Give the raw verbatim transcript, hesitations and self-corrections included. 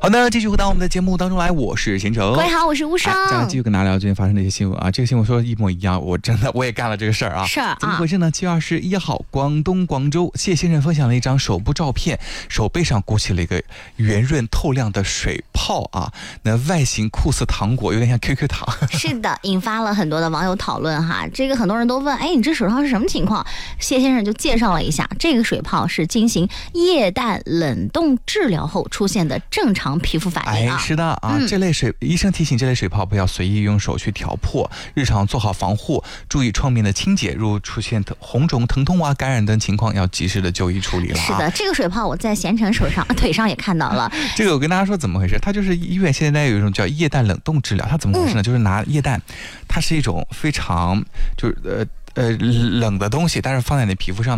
好的，继续回到我们的节目当中来，我是贤成。 各位好，我是吴双。 大家继续跟大家聊最近发生的一些新闻啊，这个新闻说一模一样，我真的我也干了这个事儿啊。 是啊， 怎么回事呢？七月二十一号，广东广州谢先生分享了一张手部照片，手背上鼓起了一个圆润透亮的水泡啊，那外形酷似糖果，有点像 Q Q 糖。 是的，引发了很多的网友讨论哈。这个很多人都问，哎，你这水泡是什么情况？谢先生就介绍了一下，这个水泡是进行液氮冷冻治疗后出现的正常皮肤反应啊。 哎，是的啊， 嗯、 这类水医生提醒，这类水泡不要随意用手去挑破，日常做好防护，注意创面的清洁，如出现红肿、疼痛啊、感染等情况，要及时的就医处理了、啊。 是的，这个水泡我在贤成手上、腿上也看到了。 这个我跟大家说怎么回事，它就是医院现在有一种叫液氮冷冻治疗，它怎么回事呢？嗯、就是拿液氮，它是一种非常就是呃呃冷的东西，但是放在你的皮肤上。